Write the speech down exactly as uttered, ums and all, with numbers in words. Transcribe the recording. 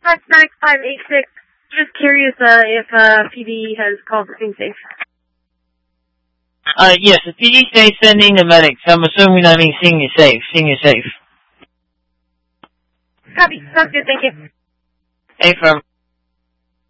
five nine five eight six. Just curious uh, if uh, P D has called the scene safe. Uh, yes, the P D stays sending the medics. I'm assuming that means senior safe. Senior safe. Copy. Sounds good. Thank you. Hey, firm.